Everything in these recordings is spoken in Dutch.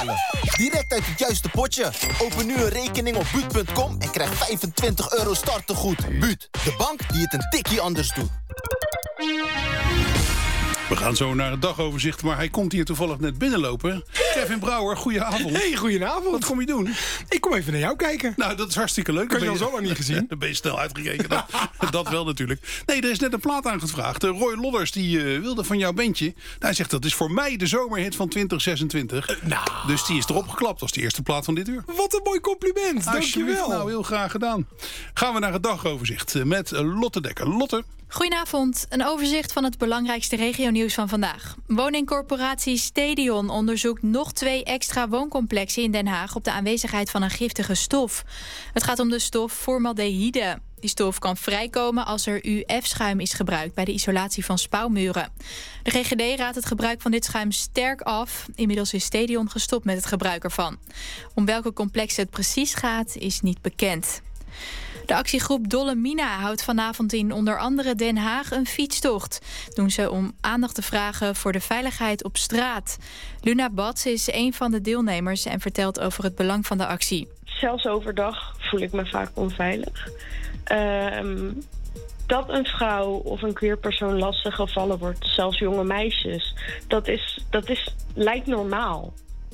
halen. Direct uit het juiste potje. Open nu een rekening op Buut.com en krijg €25 startegoed. Buut, de bank die het een tikkie anders doet. We gaan zo naar het dagoverzicht, maar hij komt hier toevallig net binnenlopen. Kevin Brouwer, goedenavond. Hey, goedenavond. Wat kom je doen? Ik kom even naar jou kijken. Nou, dat is hartstikke leuk. Kan je al zo lang niet gezien? Dan ben je snel uitgekeken. Dat wel natuurlijk. Nee, er is net een plaat aangevraagd. Roy Lodders die wilde van jouw bandje. Nou, hij zegt dat is voor mij de zomerhit van 2026. Dus die is erop geklapt als de eerste plaat van dit uur. Wat een mooi compliment. Dankjewel. Nou, heel graag gedaan. Gaan we naar het dagoverzicht met Lotte Dekker. Lotte. Goedenavond, een overzicht van het belangrijkste regionieuws van vandaag. Woningcorporatie Stadion onderzoekt nog 2 extra wooncomplexen in Den Haag op de aanwezigheid van een giftige stof. Het gaat om de stof formaldehyde. Die stof kan vrijkomen als er UF-schuim is gebruikt bij de isolatie van spouwmuren. De GGD raadt het gebruik van dit schuim sterk af. Inmiddels is Stadion gestopt met het gebruik ervan. Om welke complexen het precies gaat, is niet bekend. De actiegroep Dolle Mina houdt vanavond in onder andere Den Haag een fietstocht. Doen ze om aandacht te vragen voor de veiligheid op straat. Luna Bats is een van de deelnemers en vertelt over het belang van de actie. Zelfs overdag voel ik me vaak onveilig. Dat een vrouw of een queer persoon lastig gevallen wordt, zelfs jonge meisjes, dat lijkt normaal.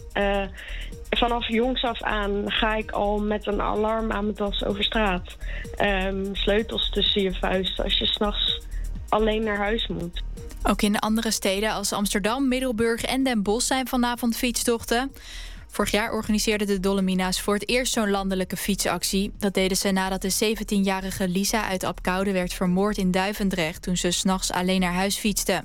Vanaf jongs af aan ga ik al met een alarm aan mijn tas over straat. Sleutels tussen je vuisten als je 's nachts alleen naar huis moet. Ook in andere steden als Amsterdam, Middelburg en Den Bosch zijn vanavond fietstochten. Vorig jaar organiseerden de Dolomina's voor het eerst zo'n landelijke fietsactie. Dat deden ze nadat de 17-jarige Lisa uit Apkoude werd vermoord in Duivendrecht toen ze 's nachts alleen naar huis fietste.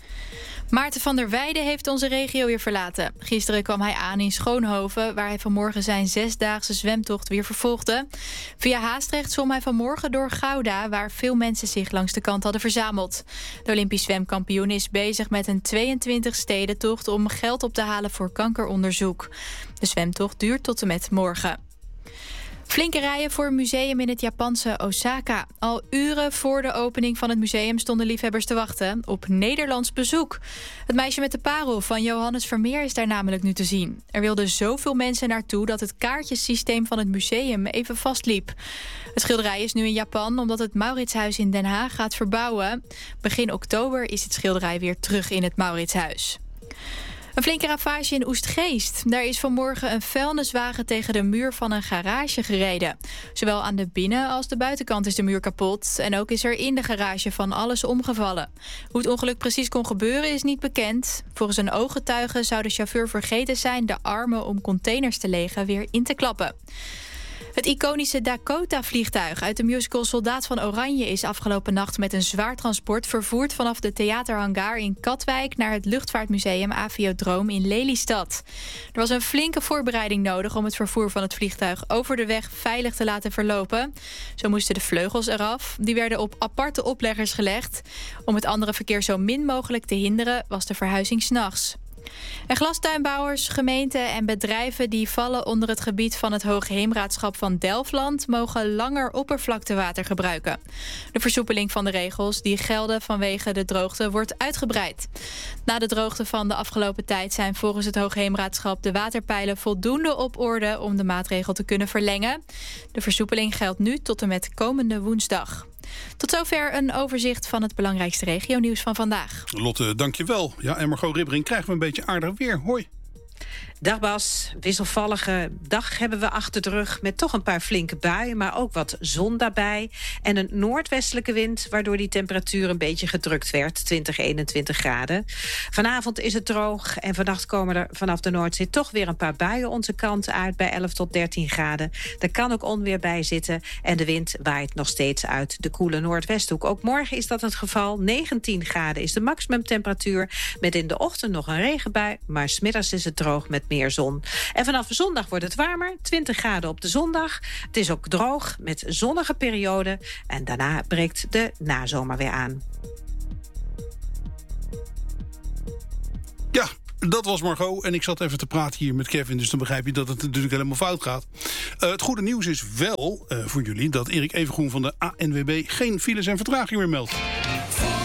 Maarten van der Weijden heeft onze regio weer verlaten. Gisteren kwam hij aan in Schoonhoven, waar hij vanmorgen zijn 6-daagse zwemtocht weer vervolgde. Via Haastrecht zwom hij vanmorgen door Gouda, waar veel mensen zich langs de kant hadden verzameld. De Olympisch zwemkampioen is bezig met een 22-stedentocht om geld op te halen voor kankeronderzoek. De zwemtocht duurt tot en met morgen. Flinke rijen voor een museum in het Japanse Osaka. Al uren voor de opening van het museum stonden liefhebbers te wachten op Nederlands bezoek. Het meisje met de parel van Johannes Vermeer is daar namelijk nu te zien. Er wilden zoveel mensen naartoe dat het kaartjesysteem van het museum even vastliep. Het schilderij is nu in Japan omdat het Mauritshuis in Den Haag gaat verbouwen. Begin oktober is het schilderij weer terug in het Mauritshuis. Een flinke ravage in Oestgeest. Daar is vanmorgen een vuilniswagen tegen de muur van een garage gereden. Zowel aan de binnen- als de buitenkant is de muur kapot. En ook is er in de garage van alles omgevallen. Hoe het ongeluk precies kon gebeuren is niet bekend. Volgens een ooggetuige zou de chauffeur vergeten zijn de armen om containers te legen weer in te klappen. Het iconische Dakota-vliegtuig uit de musical Soldaat van Oranje is afgelopen nacht met een zwaar transport vervoerd vanaf de theaterhangar in Katwijk naar het luchtvaartmuseum Aviodroom in Lelystad. Er was een flinke voorbereiding nodig om het vervoer van het vliegtuig over de weg veilig te laten verlopen. Zo moesten de vleugels eraf. Die werden op aparte opleggers gelegd. Om het andere verkeer zo min mogelijk te hinderen was de verhuizing 's nachts. En glastuinbouwers, gemeenten en bedrijven die vallen onder het gebied van het Hoogheemraadschap van Delfland mogen langer oppervlaktewater gebruiken. De versoepeling van de regels die gelden vanwege de droogte wordt uitgebreid. Na de droogte van de afgelopen tijd zijn volgens het Hoogheemraadschap de waterpeilen voldoende op orde om de maatregel te kunnen verlengen. De versoepeling geldt nu tot en met komende woensdag. Tot zover een overzicht van het belangrijkste regionieuws van vandaag. Lotte, dankjewel. Ja, en Margot Ribbering, krijgen we een beetje aardig weer. Hoi. Dag Bas, wisselvallige dag hebben we achter de rug met toch een paar flinke buien, maar ook wat zon daarbij. En een noordwestelijke wind, waardoor die temperatuur een beetje gedrukt werd, 20, 21 graden. Vanavond is het droog en vannacht komen er vanaf de Noordzee toch weer een paar buien onze kant uit bij 11 tot 13 graden. Er kan ook onweer bij zitten en de wind waait nog steeds uit de koele noordwesthoek. Ook morgen is dat het geval. 19 graden is de maximumtemperatuur, met in de ochtend nog een regenbui, maar 's middags is het droog met meer zon. En vanaf zondag wordt het warmer, 20 graden op de zondag. Het is ook droog met zonnige perioden en daarna breekt de nazomer weer aan. Ja, dat was Margot. En ik zat even te praten hier met Kevin, dus dan begrijp je dat het natuurlijk helemaal fout gaat. Het goede nieuws is wel voor jullie dat Erik Evengroen van de ANWB geen files en vertraging meer meldt.